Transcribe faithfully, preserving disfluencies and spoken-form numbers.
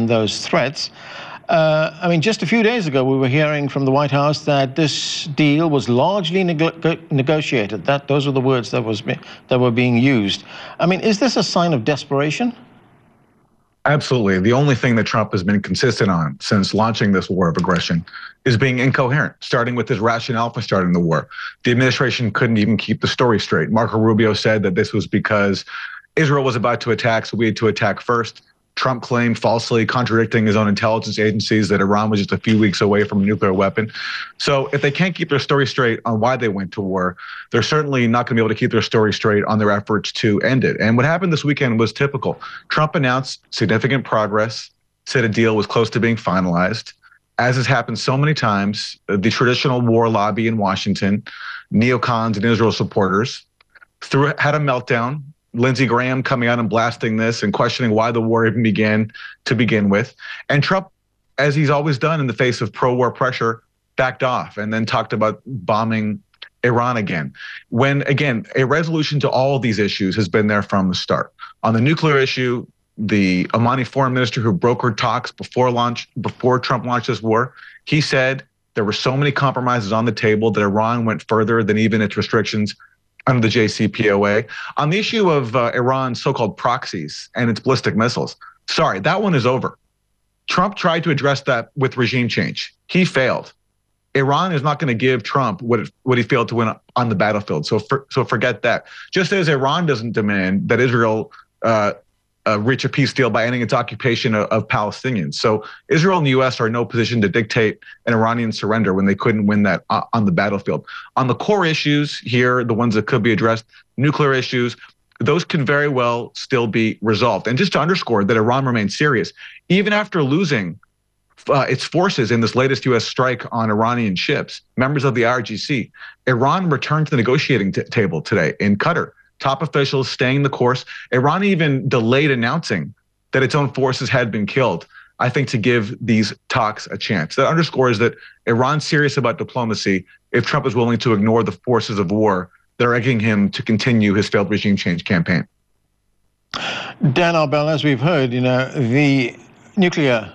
in those threats. Uh, I mean, just a few days ago, we were hearing from the White House that this deal was largely nego negotiated. That those were the words that was that were being used. I mean, is this a sign of desperation? Absolutely. The only thing that Trump has been consistent on since launching this war of aggression is being incoherent, starting with his rationale for starting the war. The administration couldn't even keep the story straight. Marco Rubio said that this was because Israel was about to attack, so we had to attack first. Trump claimed falsely, contradicting his own intelligence agencies, that Iran was just a few weeks away from a nuclear weapon. So if they can't keep their story straight on why they went to war, they're certainly not going to be able to keep their story straight on their efforts to end it. And what happened this weekend was typical. Trump announced significant progress, said a deal was close to being finalized. As has happened so many times, the traditional war lobby in Washington, neocons and Israel supporters, threw, had a meltdown. Lindsey Graham coming out and blasting this and questioning why the war even began to begin with. And Trump, as he's always done in the face of pro-war pressure, backed off and then talked about bombing Iran again. When, again, a resolution to all of these issues has been there from the start. On the nuclear issue, the Omani foreign minister who brokered talks before launch, before Trump launched this war, he said there were so many compromises on the table that Iran went further than even its restrictions under the J C P O A. On the issue of uh, Iran's so-called proxies and its ballistic missiles, sorry, that one is over. Trump tried to address that with regime change. He failed. Iran is not going to give Trump what it, what he failed to win on the battlefield. So for, so forget that. Just as Iran doesn't demand that Israel uh, uh, reach a peace deal by ending its occupation of, of Palestinians. So Israel and the U S are in no position to dictate an Iranian surrender when they couldn't win that uh, on the battlefield. On the core issues here, the ones that could be addressed, nuclear issues, those can very well still be resolved. And just to underscore that Iran remains serious, even after losing uh, its forces in this latest U S strike on Iranian ships, members of the I R G C, Iran returned to the negotiating t- table today in Qatar. Top officials staying the course. Iran even delayed announcing that its own forces had been killed, I think, to give these talks a chance. That underscores that Iran's serious about diplomacy if Trump is willing to ignore the forces of war that are egging him to continue his failed regime change campaign. Dan Arbel, as we've heard, you know, the nuclear